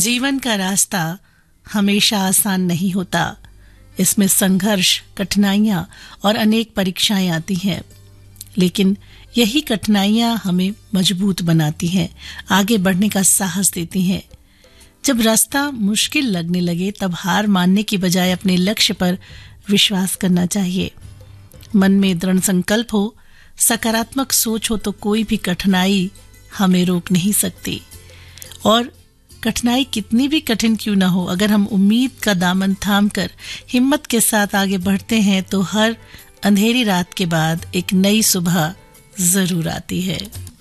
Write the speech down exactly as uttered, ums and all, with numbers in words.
जीवन का रास्ता हमेशा आसान नहीं होता। इसमें संघर्ष, कठिनाइयां और अनेक परीक्षाएं आती हैं, लेकिन यही कठिनाइयां हमें मजबूत बनाती हैं, आगे बढ़ने का साहस देती हैं। जब रास्ता मुश्किल लगने लगे तब हार मानने की बजाय अपने लक्ष्य पर विश्वास करना चाहिए। मन में दृढ़ संकल्प हो, सकारात्मक सोच हो तो कोई भी कठिनाई हमें रोक नहीं सकती। और कठिनाई कितनी भी कठिन क्यों ना हो, अगर हम उम्मीद का दामन थामकर हिम्मत के साथ आगे बढ़ते हैं तो हर अंधेरी रात के बाद एक नई सुबह जरूर आती है।